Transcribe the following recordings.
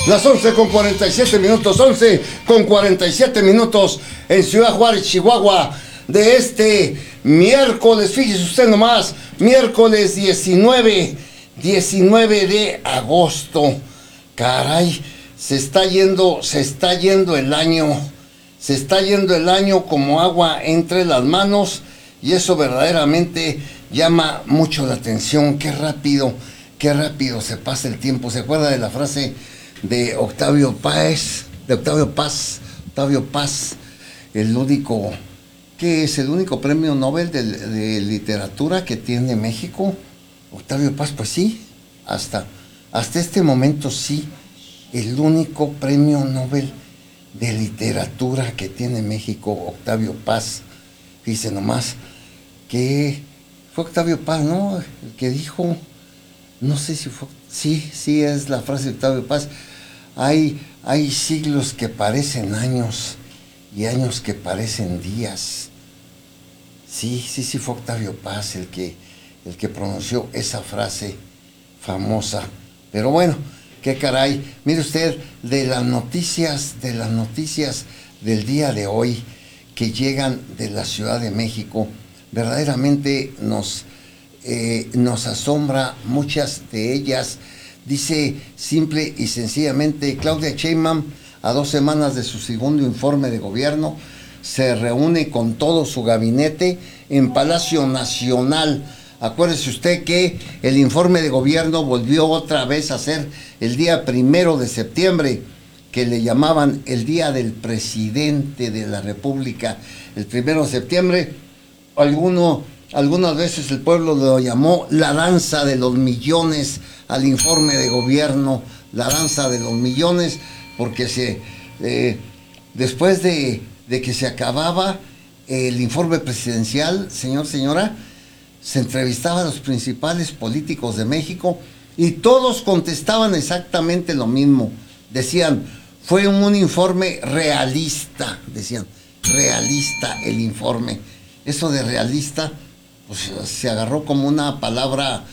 Las 11:47, 11:47 en Ciudad Juárez, Chihuahua, de este miércoles, fíjese usted nomás, miércoles 19 de agosto. Caray, se está yendo el año, como agua entre las manos, y eso verdaderamente llama mucho la atención. Qué rápido se pasa el tiempo. ¿Se acuerda de la frase de Octavio Paz, el único premio Nobel de literatura que tiene México? Octavio Paz, pues sí, hasta este momento sí, el único premio Nobel de literatura que tiene México, Octavio Paz. Dice nomás que fue Octavio Paz, ¿no? El que dijo, no sé si fue, sí es la frase de Octavio Paz: hay siglos que parecen años y años que parecen días. Sí fue Octavio Paz el que pronunció esa frase famosa. Pero bueno, qué caray. Mire usted, de las noticias del día de hoy que llegan de la Ciudad de México, verdaderamente nos asombra muchas de ellas. Dice simple y sencillamente: Claudia Sheinbaum, a 2 semanas de su segundo informe de gobierno, se reúne con todo su gabinete en Palacio Nacional. Acuérdese usted que el informe de gobierno volvió otra vez a ser el día 1 de septiembre, que le llamaban el Día del Presidente de la República. El 1 de septiembre, algunas veces el pueblo lo llamó la danza de los millones al informe de gobierno, la danza de los millones, porque después de que se acababa el informe presidencial, señora, se entrevistaba a los principales políticos de México y todos contestaban exactamente lo mismo. Decían, fue un informe realista, realista el informe. Eso de realista, pues se agarró como una palabra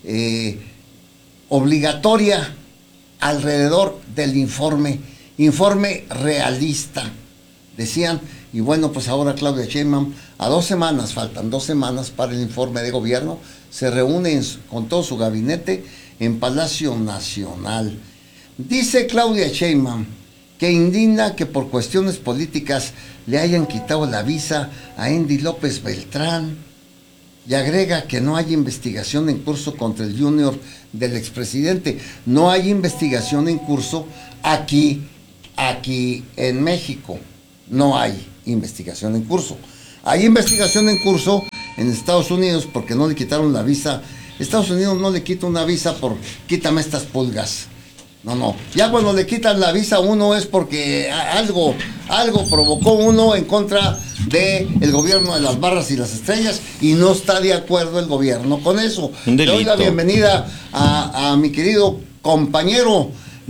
obligatoria alrededor del informe realista, decían. Y bueno, pues ahora Claudia Sheinbaum, faltan 2 semanas para el informe de gobierno, se reúne con todo su gabinete en Palacio Nacional. Dice Claudia Sheinbaum que indigna que por cuestiones políticas le hayan quitado la visa a Endy López Beltrán, y agrega que no hay investigación en curso contra el junior del expresidente. No hay investigación en curso aquí en México. No hay investigación en curso. Hay investigación en curso en Estados Unidos porque no le quitaron la visa. Estados Unidos no le quita una visa por quítame estas pulgas. No. Ya cuando le quitan la visa a uno es porque algo provocó uno en contra del gobierno de las barras y las estrellas y no está de acuerdo el gobierno con eso. Le doy la bienvenida a mi querido compañero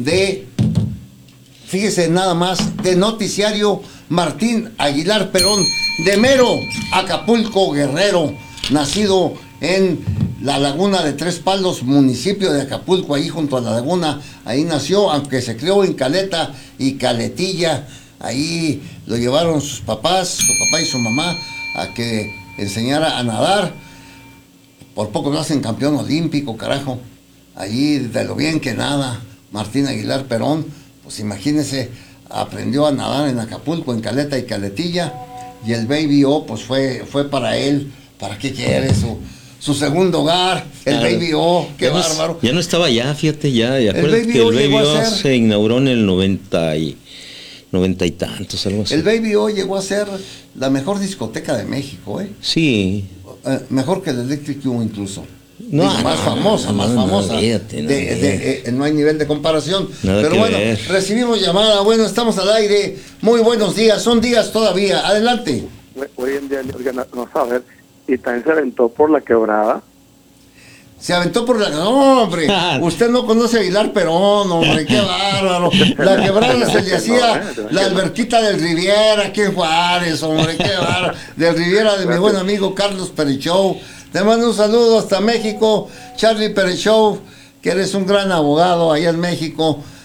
fíjese nada más, de noticiario, Martín Aguilar Perón, de Mero, Acapulco, Guerrero, nacido en la Laguna de Tres Palos, municipio de Acapulco, ahí junto a la laguna. Ahí nació, aunque se crió en Caleta y Caletilla. Ahí lo llevaron sus papás, su papá y su mamá, a que enseñara a nadar. Por poco lo hacen campeón olímpico, carajo. Allí, de lo bien que nada, Martín Aguilar Perón, pues imagínese, aprendió a nadar en Acapulco, en Caleta y Caletilla, y el Baby O, pues fue para él. ¿Para qué quiere su segundo hogar? El Baby O, qué bárbaro. Ya no estaba allá, fíjate, ya. Acuérdate que el Baby O se inauguró en el 90 y tantos, algo así. El Baby O llegó a ser la mejor discoteca de México, ¿eh? Sí. Mejor que el Electric U incluso. Más famosa. No hay nivel de comparación. Pero bueno, recibimos llamada. Bueno, estamos al aire. Muy buenos días. Son días todavía. Adelante. Hoy en día, no saber, y también se aventó por la quebrada. Se aventó por la... No, hombre, usted no conoce a Aguilar Perón, hombre, qué bárbaro. La quebrada se le hacía la alberquita del Riviera, aquí en Juárez, hombre, qué bárbaro. Del Riviera de mi buen amigo Carlos Perichou. Te mando un saludo hasta México, Charlie Perichou, que eres un gran abogado allá en México.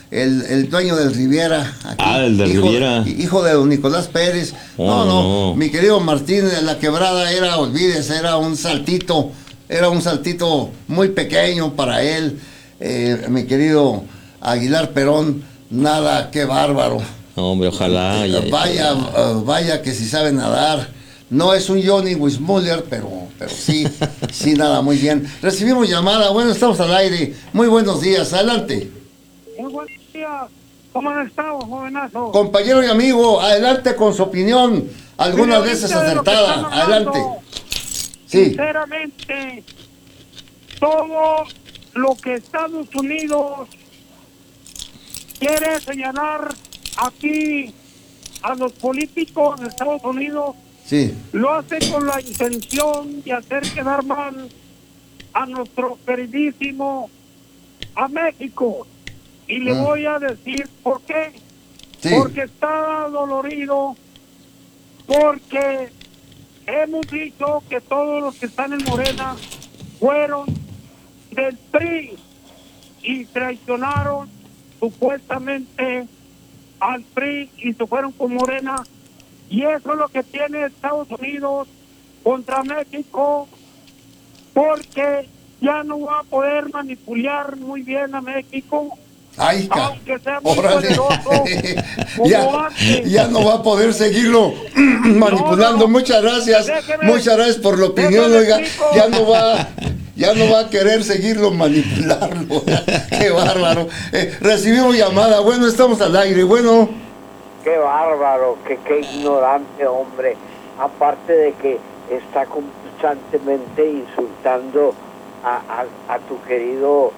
el dueño del Riviera. Aquí, el del Riviera. Hijo de don Nicolás Pérez. No, mi querido Martín, la quebrada olvídese, era un saltito muy pequeño para él. Mi querido Aguilar Perón, nada, qué bárbaro. Hombre, ojalá. Vaya que si sabe nadar. No es un Johnny Weissmuller, pero sí, nada, muy bien. Recibimos llamada, bueno, estamos al aire. Muy buenos días, adelante. Muy buenos días, ¿cómo han estado, jovenazo? Compañero y amigo, adelante con su opinión, algunas veces acertada, adelante. Sí. Sinceramente, todo lo que Estados Unidos quiere señalar aquí a los políticos de Estados Unidos, sí, lo hace con la intención de hacer quedar mal a nuestro queridísimo, a México. Y le voy a decir por qué. Sí. Porque está dolorido, porque hemos dicho que todos los que están en Morena fueron del PRI y traicionaron supuestamente al PRI y se fueron con Morena. Y eso es lo que tiene Estados Unidos contra México, porque ya no va a poder manipular muy bien a México. Ay, aunque sea muy poderoso, ya no va a poder seguirlo manipulando. No. Muchas gracias por la opinión, oiga. Ya no va a querer seguirlo manipulando. Qué bárbaro. Recibimos llamada. Bueno, estamos al aire. Bueno. Qué bárbaro, qué ignorante hombre. Aparte de que está constantemente insultando a tu querido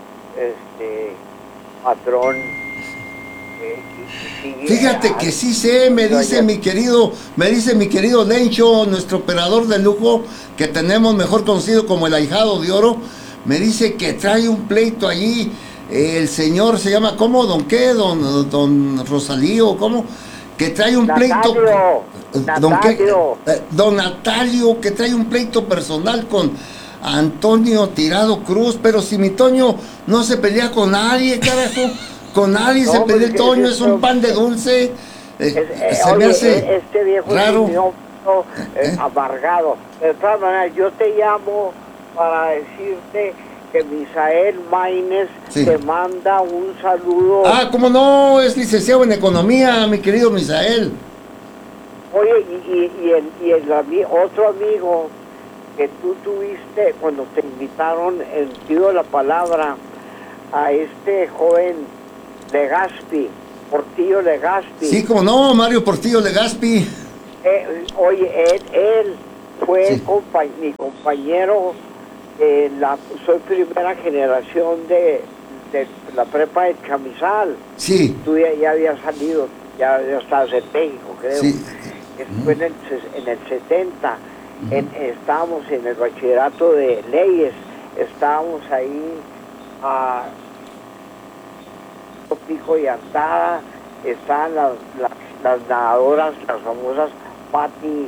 patrón. Fíjate que sí sé, me dice mi querido Lencho, nuestro operador de lujo, que tenemos mejor conocido como el ahijado de oro, me dice que trae un pleito allí. El señor se llama, ¿cómo? ¿Don qué? ¿Don Rosalío? ¿Cómo? Que trae un pleito. Don Natalio, que trae un pleito personal con Antonio Tirado Cruz, pero si mi Toño no se pelea con nadie, carajo, con nadie no, se pelea el Toño, es un pan de dulce. Se me hace este viejo raro. Amargado. De todas maneras, yo te llamo para decirte que Misael Maínez te manda un saludo. Ah, ¿cómo no? Es licenciado en economía, mi querido Misael. Oye, y el otro amigo que tú tuviste cuando te invitaron, pido la palabra, a este joven Legaspi, Portillo Legaspi. Sí, como no, Mario Portillo Legaspi. Oye, él fue mi compañero. Soy primera generación de la prepa de Chamizal. Sí. Tú ya habías salido, ya estabas en México, creo. Sí. Fue en el 70. Estábamos en el bachillerato de leyes. Estábamos ahí a Pico y Antada. Estaban las nadadoras, las famosas Patti,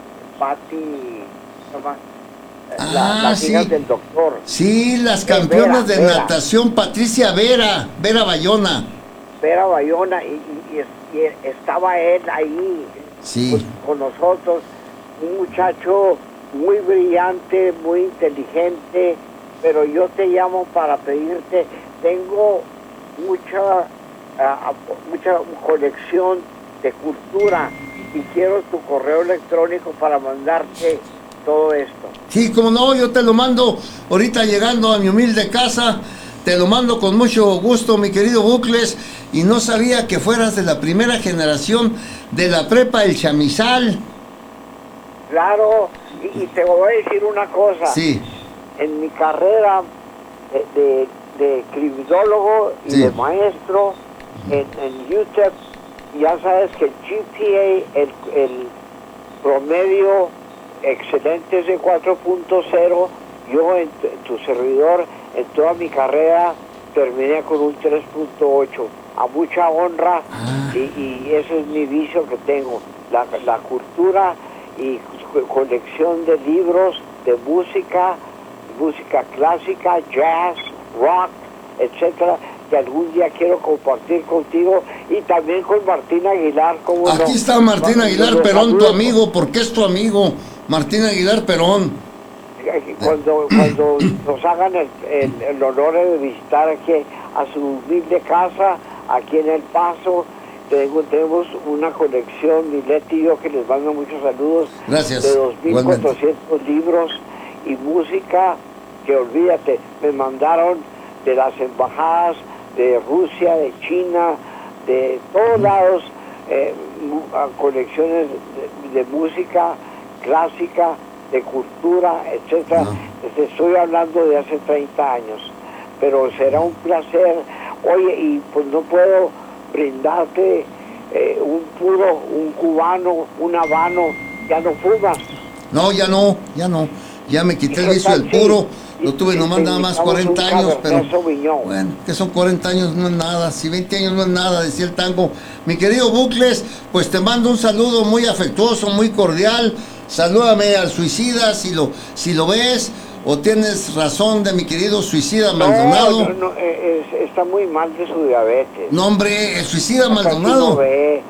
las hijas del doctor. Sí, las campeonas de natación, Patricia Vera Bayona. Vera Bayona, y estaba él ahí pues, con nosotros, un muchacho muy brillante, muy inteligente, pero yo te llamo para pedirte, tengo mucha colección de cultura y quiero tu correo electrónico para mandarte todo esto. Sí, como no, yo te lo mando ahorita llegando a mi humilde casa, te lo mando con mucho gusto, mi querido Bucles, y no sabía que fueras de la primera generación de la prepa El Chamizal. Claro, y te voy a decir una cosa. Sí. En mi carrera de criminólogo y de maestro en UTEP, ya sabes que el GPA, el promedio excelente es de 4.0. Yo en tu servidor, en toda mi carrera, terminé con un 3.8. A mucha honra, y ese es mi vicio que tengo. La cultura y colección de libros, de música clásica, jazz, rock, etcétera. que algún día quiero compartir contigo y también con Martín Aguilar. ¿Cómo Aquí no? está Martín Aguilar Perón, tu saludos. amigo, porque es tu amigo, Martín Aguilar Perón. Cuando nos hagan el honor de visitar aquí a su humilde casa, aquí en El Paso, tenemos una colección, Miletti y yo, que les mando muchos saludos. Gracias. De 2.400 libros y música, que olvídate, me mandaron de las embajadas de Rusia, de China, de todos lados, colecciones de música clásica, de cultura, etcétera. Te estoy hablando de hace 30 años, pero será un placer. Oye, y pues no puedo brindarte un puro, un cubano, un habano. ¿Ya no fumas? No, ya no. Ya me quité el vicio del puro. Lo tuve nomás nada más 40 años, pero bueno, que son 40 años, no es nada. Si 20 años no es nada, decía el tango. Mi querido Bucles, pues te mando un saludo muy afectuoso, muy cordial. Salúdame al suicida si lo ves, o tienes razón de mi querido suicida Maldonado. No, está muy mal de su diabetes. No, hombre, el suicida Maldonado. No ve,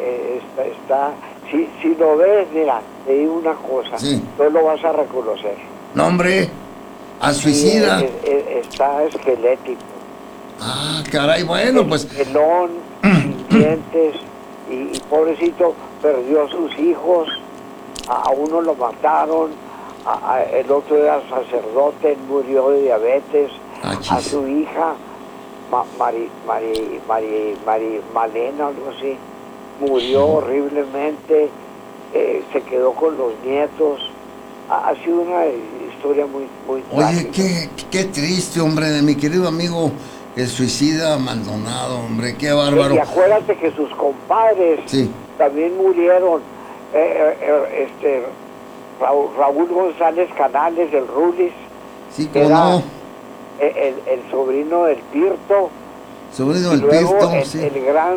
si lo ves, mira, te digo una cosa, sí. No lo vas a reconocer. No, hombre, al suicida. Está esquelético. Ah, caray, bueno, pues. Pelón, sin dientes, y pobrecito, perdió a sus hijos. A uno lo mataron, el otro era sacerdote, murió de diabetes. A su hija, Malena, algo así, murió horriblemente. Se quedó con los nietos. Ha sido una historia muy Oye, trágica. qué triste, hombre, de mi querido amigo el suicida Maldonado, hombre, qué bárbaro. Y acuérdate que sus compadres también murieron. Raúl González Canales, el Rulis, sí, cómo no, el sobrino del Pirto, sobrino del luego Pirto, el gran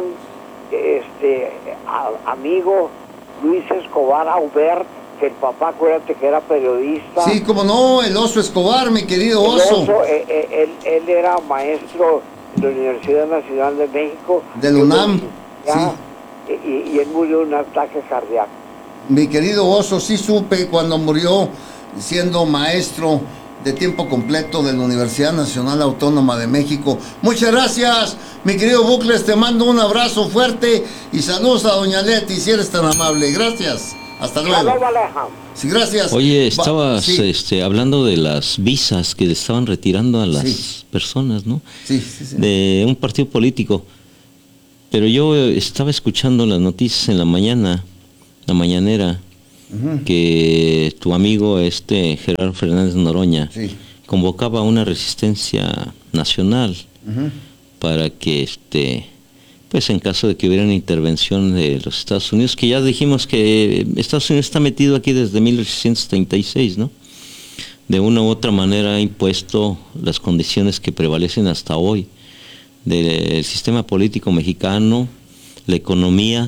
amigo Luis Escobar Aubert, que el papá, acuérdate que era periodista. Sí, cómo no, el Oso Escobar, mi querido Oso. Él era maestro de la Universidad Nacional de México. Del UNAM, y él murió de un ataque cardíaco. Mi querido Oso, sí supe cuando murió siendo maestro de tiempo completo de la Universidad Nacional Autónoma de México. Muchas gracias, mi querido Bucles, te mando un abrazo fuerte y saludos a doña Leti, si eres tan amable. Gracias, hasta luego. Sí, gracias. Oye, estabas hablando de las visas que le estaban retirando a las personas, ¿no? Sí. De un partido político. Pero yo estaba escuchando las noticias en la mañanera, que tu amigo Gerardo Fernández Noroña convocaba una resistencia nacional para que pues en caso de que hubiera una intervención de los Estados Unidos, que ya dijimos que Estados Unidos está metido aquí desde 1836, ¿no? De una u otra manera ha impuesto las condiciones que prevalecen hasta hoy del sistema político mexicano, la economía,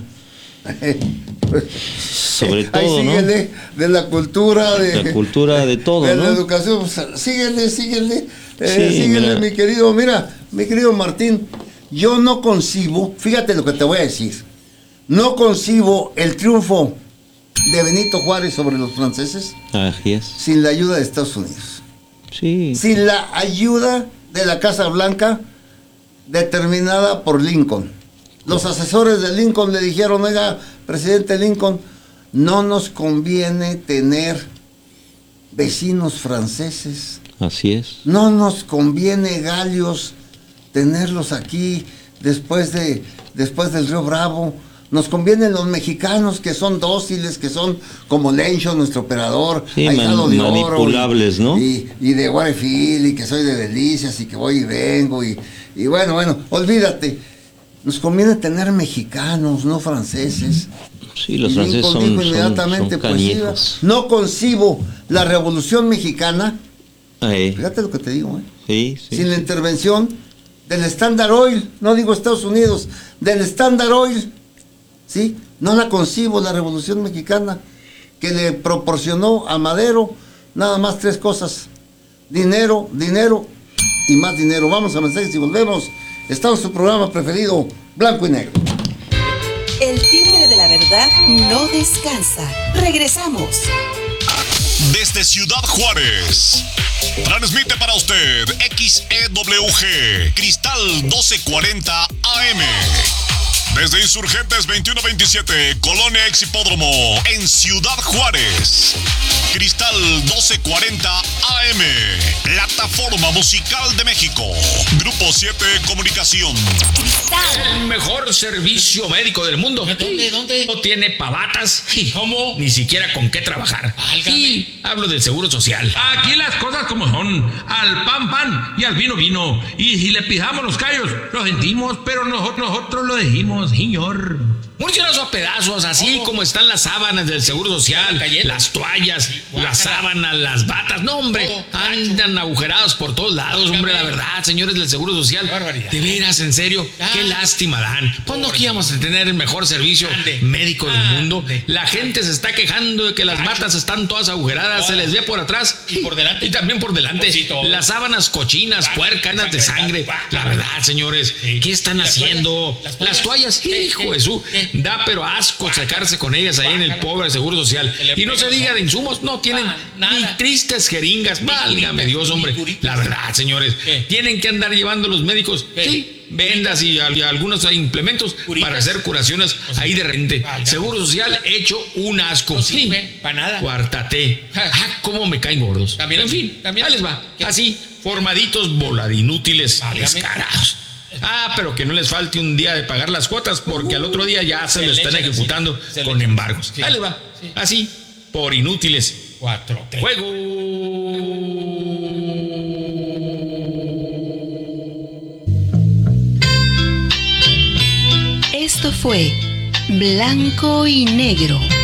sobre todo, ¿no? De la cultura, de todo, de ¿no? la educación, pues, síguele, mira. mi querido Martín, yo no concibo, fíjate lo que te voy a decir, no concibo el triunfo de Benito Juárez sobre los franceses sin la ayuda de Estados Unidos, sin la ayuda de la Casa Blanca determinada por Lincoln. Los asesores de Lincoln le dijeron: oiga, presidente Lincoln, no nos conviene tener vecinos franceses. Así es. No nos conviene, Galios, tenerlos aquí después del Río Bravo. Nos convienen los mexicanos, que son dóciles, que son como Lencho, nuestro operador, ahijado de manipulables, oro, ¿no? Y de Guarefil, y que soy de Delicias, y que voy y vengo, y bueno, olvídate. Nos conviene tener mexicanos, no franceses. Sí, los franceses son canijos. No concibo la Revolución Mexicana, fíjate lo que te digo, sin la intervención del Standard Oil, no digo Estados Unidos, del Standard Oil, ¿sí? No la concibo, la Revolución Mexicana, que le proporcionó a Madero nada más 3 cosas: dinero y más dinero. Vamos a mensajes y volvemos Estamos en su programa preferido, Blanco y Negro. El timbre de la verdad no descansa. Regresamos. Desde Ciudad Juárez, transmite para usted XEWG Cristal 1240 AM. Desde Insurgentes 2127, Colonia Exhipódromo, en Ciudad Juárez. Cristal 1240 AM, Plataforma Musical de México. Grupo 7 Comunicación. El mejor servicio médico del mundo. ¿Dónde? No tiene pavatas. ¿Cómo? Ni siquiera con qué trabajar. Válgame. Y hablo del Seguro Social. Aquí las cosas como son. Al pan y al vino. Y si le pisamos los callos, lo sentimos, pero nosotros lo dijimos, señor. Múrselos a pedazos, así como están las sábanas del Seguro Social, las toallas, las sábanas, las batas. No, hombre, andan agujerados por todos lados, hombre, la verdad, señores del Seguro Social. De veras, en serio, qué lástima dan. Pues no que íbamos a tener el mejor servicio médico del mundo. La gente se está quejando de que las batas están todas agujeradas, se les ve por atrás y por delante. Y también por delante. Las sábanas cochinas, puercas, de sangre. La verdad, señores, ¿qué están haciendo? Las toallas, hijo de su... Da pero asco sacarse con ellas ahí en el pobre Seguro Social. Y no se diga de insumos, no tienen ni tristes jeringas. Válgame Dios, hombre. La verdad, señores, tienen que andar llevando los médicos, sí, vendas y algunos implementos para hacer curaciones ahí de repente. Seguro Social hecho un asco. Sí, para nada. Cuártate. Cómo me caen gordos. También, en fin, ahí les va. Así, formaditos, voladinútiles, descarados. Pero que no les falte un día de pagar las cuotas, porque al otro día ya se lo están ejecutando con embargos. Ahí les va. Así, por inútiles. 4T. Juego. Esto fue Blanco y Negro.